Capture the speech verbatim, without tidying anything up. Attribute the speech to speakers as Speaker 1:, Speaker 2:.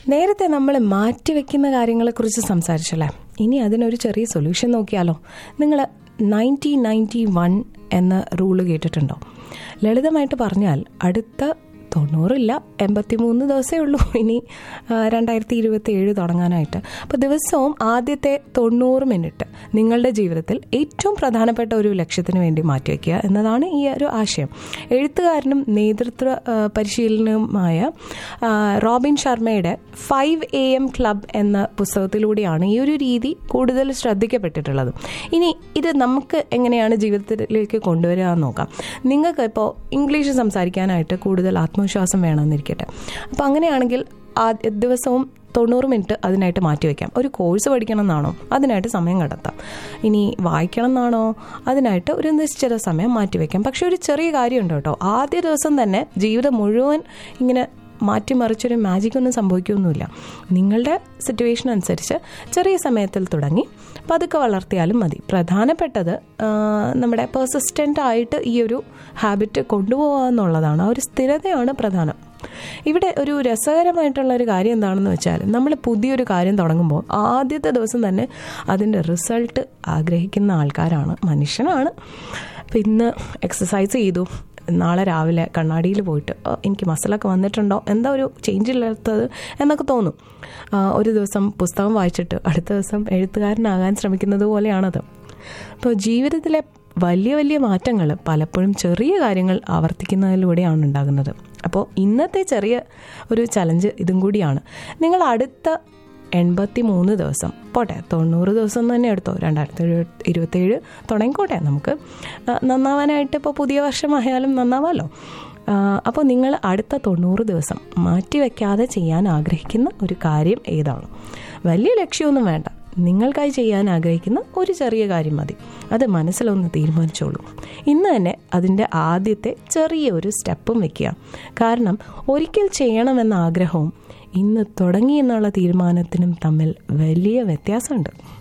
Speaker 1: നേരത്തെ നമ്മൾ മാറ്റിവെക്കുന്ന കാര്യങ്ങളെക്കുറിച്ച് സംസാരിച്ചല്ലേ, ഇനി അതിനൊരു ചെറിയ സൊല്യൂഷൻ നോക്കിയാലോ. നിങ്ങൾ നയൻറ്റീൻ നയൻറ്റി വൺ എന്ന റൂള് കേട്ടിട്ടുണ്ടോ? ലളിതമായിട്ട് പറഞ്ഞാൽ അടുത്ത തൊണ്ണൂറില്ല എൺപത്തി മൂന്ന് ദിവസമേ ഉള്ളൂ ഇനി രണ്ടായിരത്തി ഇരുപത്തി ഏഴ് തുടങ്ങാനായിട്ട്. അപ്പോൾ ദിവസവും ആദ്യത്തെ തൊണ്ണൂറ് മിനിറ്റ് നിങ്ങളുടെ ജീവിതത്തിൽ ഏറ്റവും പ്രധാനപ്പെട്ട ഒരു ലക്ഷ്യത്തിന് വേണ്ടി മാറ്റിവെക്കുക എന്നതാണ് ഈ ഒരു ആശയം. എഴുത്തുകാരനും നേതൃത്വ പരിശീലനവുമായ റോബിൻ ശർമ്മയുടെ ഫൈവ് എ എം ക്ലബ് എന്ന പുസ്തകത്തിലൂടെയാണ് ഈ ഒരു രീതി കൂടുതൽ ശ്രദ്ധിക്കപ്പെട്ടിട്ടുള്ളത്. ഇനി ഇത് നമുക്ക് എങ്ങനെയാണ് ജീവിതത്തിലേക്ക് കൊണ്ടുവരിക എന്ന് നോക്കാം. നിങ്ങൾക്ക് ഇപ്പോൾ ഇംഗ്ലീഷ് സംസാരിക്കാനായിട്ട് കൂടുതൽ ആത്മവിശ്വാസം വേണമെന്നിരിക്കട്ടെ. അപ്പോൾ അങ്ങനെയാണെങ്കിൽ ആ ദിവസവും തൊണ്ണൂറ് മിനിറ്റ് അതിനായിട്ട് മാറ്റിവെക്കാം. ഒരു കോഴ്സ് പഠിക്കണം എന്നാണോ, അതിനായിട്ട് സമയം കണ്ടെത്താം. ഇനി വായിക്കണം എന്നാണോ, അതിനായിട്ട് ഒരു നിശ്ചിത സമയം മാറ്റിവെക്കാം. പക്ഷെ ഒരു ചെറിയ കാര്യമുണ്ട് കേട്ടോ, ആദ്യ ദിവസം തന്നെ ജീവിതം മുഴുവൻ ഇങ്ങനെ മാറ്റിമറിച്ചൊരു മാജിക് ഒന്നും സംഭവിക്കുകയൊന്നുമില്ല. നിങ്ങളുടെ സിറ്റുവേഷൻ അനുസരിച്ച് ചെറിയ സമയത്തിൽ തുടങ്ങി പതുക്കെ വളർത്തിയാലും മതി. പ്രധാനപ്പെട്ടത് നമ്മുടെ പെർസിസ്റ്റൻ്റ് ആയിട്ട് ഈ ഒരു ഹാബിറ്റ് കൊണ്ടുപോകുക എന്നുള്ളതാണ്. ആ ഒരു സ്ഥിരതയാണ് പ്രധാനം. ഇവിടെ ഒരു രസകരമായിട്ടുള്ള ഒരു കാര്യം എന്താണെന്ന് വെച്ചാൽ, നമ്മൾ പുതിയൊരു കാര്യം തുടങ്ങുമ്പോൾ ആദ്യത്തെ ദിവസം തന്നെ അതിൻ്റെ റിസൾട്ട് ആഗ്രഹിക്കുന്ന ആൾക്കാരാണ്, മനുഷ്യനാണ്. അപ്പം ഇന്ന് എക്സസൈസ് ചെയ്തു, നാളെ രാവിലെ കണ്ണാടിയിൽ പോയിട്ട് എനിക്ക് മസിലൊക്കെ വന്നിട്ടുണ്ടോ, എന്താ ഒരു ചേഞ്ച് ഇല്ലാത്തത് എന്നൊക്കെ തോന്നും. ഒരു ദിവസം പുസ്തകം വായിച്ചിട്ട് അടുത്ത ദിവസം എഴുത്തുകാരനാകാൻ ശ്രമിക്കുന്നത് പോലെയാണത്. അപ്പോൾ ജീവിതത്തിലെ വലിയ വലിയ മാറ്റങ്ങൾ പലപ്പോഴും ചെറിയ കാര്യങ്ങൾ ആവർത്തിക്കുന്നതിലൂടെയാണ് ഉണ്ടാകുന്നത്. അപ്പോൾ ഇന്നത്തെ ചെറിയ ഒരു ചലഞ്ച് ഇതും കൂടിയാണ്. നിങ്ങൾ അടുത്ത എൺപത്തി മൂന്ന് ദിവസം പോട്ടെ, തൊണ്ണൂറ് ദിവസം തന്നെ എടുത്തോ, രണ്ടായിരത്തി ഇരുപത്തേഴ് തുടങ്ങിക്കോട്ടെ, നമുക്ക് നന്നാവാനായിട്ട് ഇപ്പോൾ പുതിയ വർഷമായാലും നന്നാവാമല്ലോ. അപ്പോൾ നിങ്ങൾ അടുത്ത തൊണ്ണൂറ് ദിവസം മാറ്റിവെക്കാതെ ചെയ്യാൻ ആഗ്രഹിക്കുന്ന ഒരു കാര്യം ഏതാണ്? വലിയ ലക്ഷ്യമൊന്നും വേണ്ട, നിങ്ങൾക്കായി ചെയ്യാൻ ആഗ്രഹിക്കുന്ന ഒരു ചെറിയ കാര്യം മതി. അത് മനസ്സിലൊന്ന് തീരുമാനിച്ചോളൂ. ഇന്ന് തന്നെ അതിൻ്റെ ആദ്യത്തെ ചെറിയ ഒരു സ്റ്റെപ്പും വെക്കുക. കാരണം ഒരിക്കൽ ചെയ്യണമെന്ന ആഗ്രഹവും ഇന്ന് തുടങ്ങി എന്നുള്ള തീരുമാനത്തിനും തമ്മിൽ വലിയ വ്യത്യാസമുണ്ട്.